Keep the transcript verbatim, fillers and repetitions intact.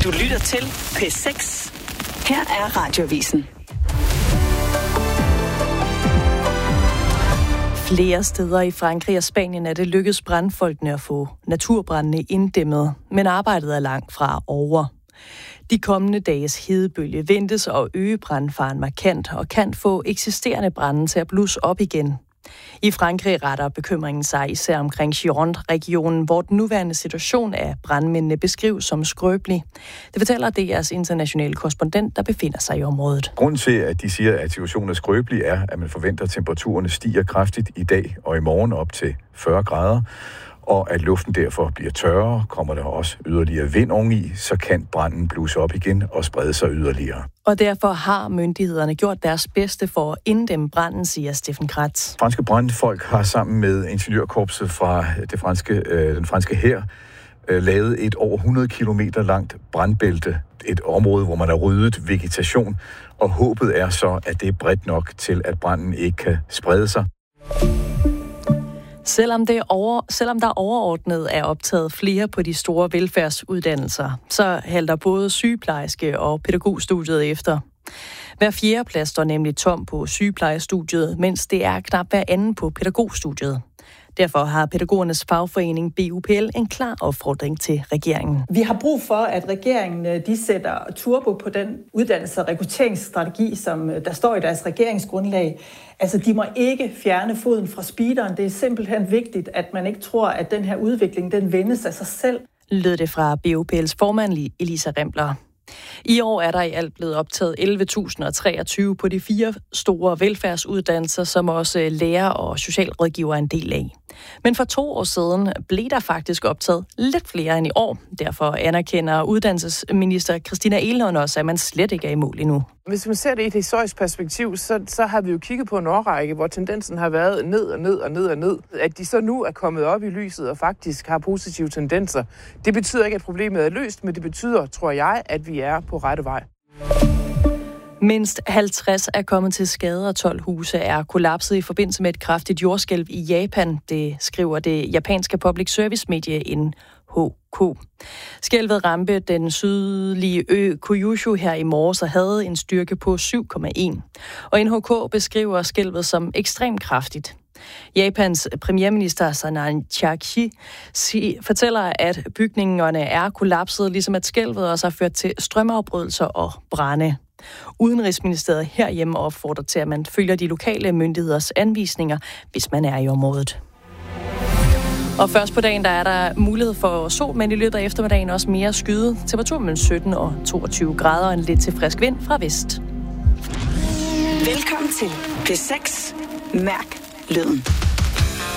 Du lytter til P seks. Her er Radioavisen. Flere steder i Frankrig og Spanien er det lykkedes brandfolkene at få naturbrændene inddæmmet, men arbejdet er langt fra over. De kommende dages hedebølge ventes at øge brandfaren markant og kan få eksisterende brande til at blusse op igen. I Frankrig retter bekymringen sig især omkring Gironde-regionen, hvor den nuværende situation af brandmændene beskrives som skrøbelig. Det fortæller D R's internationale korrespondent, der befinder sig i området. Grunden til, at de siger, at situationen er skrøbelig, er, at man forventer, at temperaturerne stiger kraftigt i dag og i morgen op til fyrre grader, og at luften derfor bliver tørrere. Kommer der også yderligere vind oveni, så kan branden blusse op igen og sprede sig yderligere. Og derfor har myndighederne gjort deres bedste for at inddæmme branden, siger Steffen Kratz. Franske brandfolk har sammen med ingeniørkorpset fra det franske, øh, den franske hær øh, lavet et over hundrede kilometer langt brandbælte. Et område, hvor man har ryddet vegetation, og håbet er så, at det er bredt nok til, at branden ikke kan sprede sig. Selvom, det er over, selvom der overordnet er optaget flere på de store velfærdsuddannelser, så halter både sygeplejerske og pædagogstudiet efter. Hver fjerde plads står nemlig tom på sygeplejestudiet, mens det er knap hver anden på pædagogstudiet. Derfor har pædagogernes fagforening B U P L en klar opfordring til regeringen. Vi har brug for, at regeringen de sætter turbo på den uddannelse- og rekrutteringsstrategi, som der står i deres regeringsgrundlag. Altså, de må ikke fjerne foden fra speederen. Det er simpelthen vigtigt, at man ikke tror, at den her udvikling, den vendes af sig selv. Lød det fra B U P L's formand Elisa Rempler. I år er der i alt blevet optaget elleve tusind treogtyve på de fire store velfærdsuddannelser, som også lærer og socialrådgiver er en del af. Men for to år siden blev der faktisk optaget lidt flere end i år. Derfor anerkender uddannelsesminister Christina Egelund også, at man slet ikke er i mål endnu. Hvis man ser det i et historisk perspektiv, så, så har vi jo kigget på en årrække, hvor tendensen har været ned og ned og ned og ned. At de så nu er kommet op i lyset og faktisk har positive tendenser, det betyder ikke, at problemet er løst, men det betyder, tror jeg, at vi er på rette vej. Mindst halvtreds er kommet til skade, og tolv huse er kollapset i forbindelse med et kraftigt jordskælv i Japan. Det skriver det japanske public service medie N H K. Skælvet ramte den sydlige ø Kyushu her i morges og havde en styrke på syv komma en. Og N H K beskriver skælvet som ekstremt kraftigt. Japans premierminister Sanan Chakchi fortæller, at bygningerne er kollapset, ligesom at skælvet også har ført til strømafbrydelser og brande. Udenrigsministeriet herhjemme opfordrer til, at man følger de lokale myndigheders anvisninger, hvis man er i området. Og først på dagen, der er der mulighed for sol, men i løbet af eftermiddagen også mere skyde. Temperatur mellem sytten og toogtyve grader og en lidt til frisk vind fra vest. Velkommen til P seks. Mærk lyden.